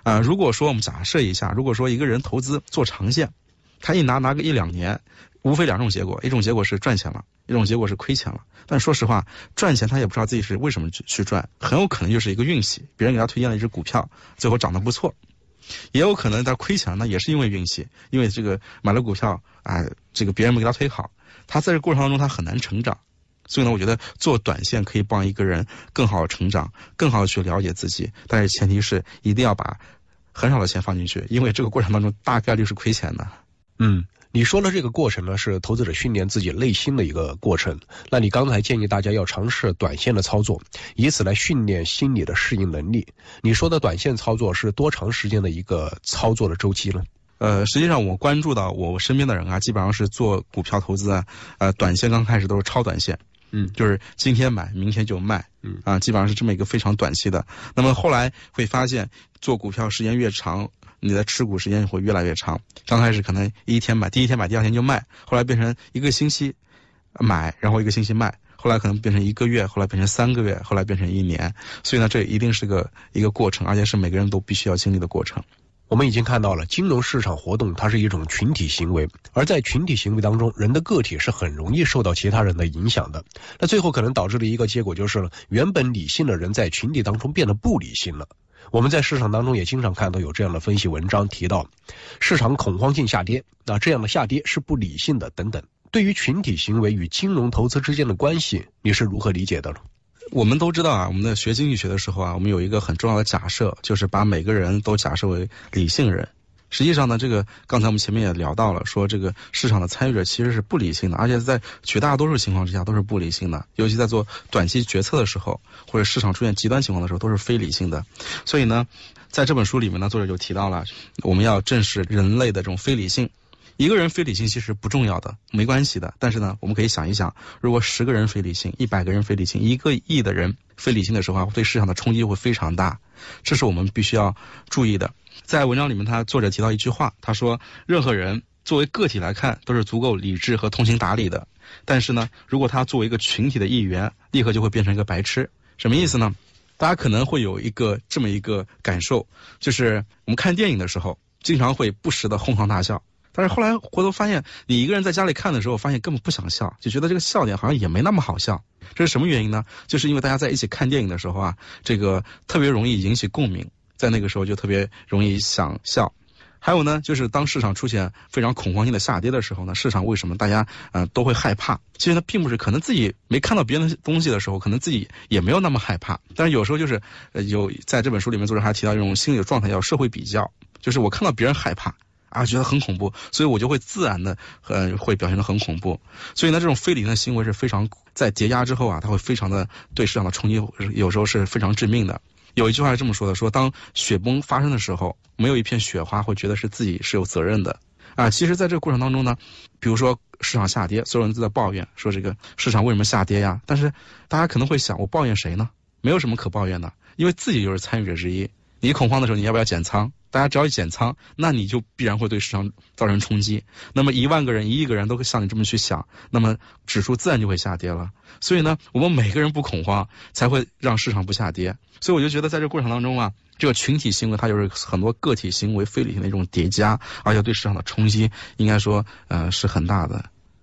如果说我们假设一下，如果说一个人投资做长线，他拿个1-2年，无非2种结果，一种结果是赚钱了，一种结果是亏钱了。但说实话，赚钱他也不知道自己是为什么去赚，很有可能就是一个运气，别人给他推荐了一只股票，最后涨得不错。也有可能他亏钱呢，也是因为运气，因为这个买了股票这个别人没给他推好，他在这个过程当中他很难成长。所以呢，我觉得做短线可以帮一个人更好的成长，更好的去了解自己，但是前提是一定要把很少的钱放进去，因为这个过程当中大概率是亏钱的。 你说的这个过程呢，是投资者训练自己内心的一个过程。那你刚才建议大家要尝试短线的操作，以此来训练心理的适应能力。你说的短线操作是多长时间的一个操作的周期呢？ 实际上我关注到我身边的人基本上是做股票投资短线刚开始都是超短线。就是今天买明天就卖，基本上是这么一个非常短期的。那么后来会发现做股票时间越长，你的持股时间会越来越长。刚开始可能第一天买，第2天就卖，后来变成1个星期买，然后1个星期卖，后来可能变成1个月，后来变成3个月，后来变成1年。所以呢，这一定是一个过程，而且是每个人都必须要经历的过程。 我们已经看到了金融市场活动它是一种群体行为，而在群体行为当中，人的个体是很容易受到其他人的影响的。那最后可能导致的一个结果就是原本理性的人在群体当中变得不理性了。我们在市场当中也经常看到有这样的分析文章提到，市场恐慌性下跌，那这样的下跌是不理性的等等。对于群体行为与金融投资之间的关系，你是如何理解的呢？ 我们都知道我们在学经济学的时候我们有一个很重要的假设，就是把每个人都假设为理性人。实际上呢，这个刚才我们前面也聊到了，说这个市场的参与者其实是不理性的，而且在绝大多数情况之下都是不理性的，尤其在做短期决策的时候，或者市场出现极端情况的时候，都是非理性的。所以呢，在这本书里面呢，作者就提到了我们要正视人类的这种非理性。一个人非理性其实不重要的，没关系的，但是呢，我们可以想一想，如果10个人非理性，100个人非理性，1个亿的人非理性的时候对市场的冲击会非常大，这是我们必须要注意的。在文章里面，作者提到一句话，他说任何人作为个体来看都是足够理智和通情达理的，但是呢，如果他作为一个群体的一员，立刻就会变成一个白痴。什么意思呢？大家可能会有这么一个感受，就是我们看电影的时候经常会不时的哄堂大笑，但是后来回头发现，你一个人在家里看的时候，发现根本不想笑，就觉得这个笑点好像也没那么好笑。这是什么原因呢？就是因为大家在一起看电影的时候这个特别容易引起共鸣，在那个时候就特别容易想笑。还有呢，就是当市场出现非常恐慌性的下跌的时候呢，市场为什么大家都会害怕？其实呢，并不是可能自己没看到别人的东西的时候，可能自己也没有那么害怕。但是有时候就是在这本书里面，作者还提到这种心理的状态叫社会比较，就是我看到别人害怕觉得很恐怖，所以我就会自然的会表现得很恐怖。所以呢，这种非理性的行为是非常在叠加之后它会非常的对市场的冲击，有时候是非常致命的。有一句话是这么说的，说当雪崩发生的时候，没有一片雪花会觉得是自己是有责任的其实在这个过程当中呢，比如说市场下跌，所有人都在抱怨说这个市场为什么下跌呀？但是大家可能会想，我抱怨谁呢？没有什么可抱怨的，因为自己就是参与者之一。你恐慌的时候，你要不要减仓？大家只要一减仓，那你就必然会对市场造成冲击。那么1万个人、1亿个人都会像你这么去想，那么指数自然就会下跌了。所以呢，我们每个人不恐慌，才会让市场不下跌。所以我就觉得在这个过程当中这个群体行为它就是很多个体行为非理性的一种叠加，而且对市场的冲击应该说是很大的。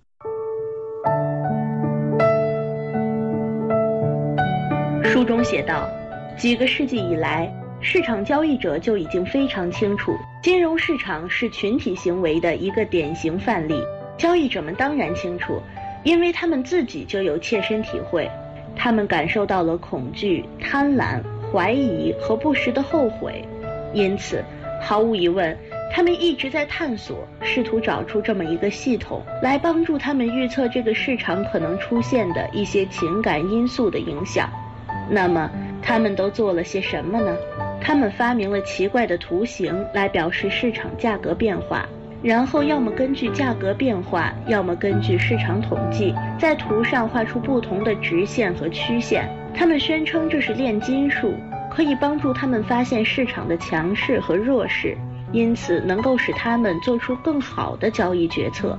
书中写道，几个世纪以来，市场交易者就已经非常清楚，金融市场是群体行为的一个典型范例。交易者们当然清楚，因为他们自己就有切身体会，他们感受到了恐惧、贪婪、怀疑和不时的后悔，因此毫无疑问，他们一直在探索，试图找出这么一个系统来帮助他们预测这个市场可能出现的一些情感因素的影响。那么他们都做了些什么呢？他们发明了奇怪的图形来表示市场价格变化，然后要么根据价格变化，要么根据市场统计，在图上画出不同的直线和曲线。他们宣称这是炼金术，可以帮助他们发现市场的强势和弱势，因此能够使他们做出更好的交易决策。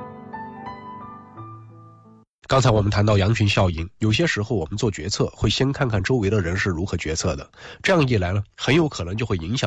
刚才我们谈到羊群效应，有些时候我们做决策会先看看周围的人是如何决策的，这样一来呢，很有可能就会影响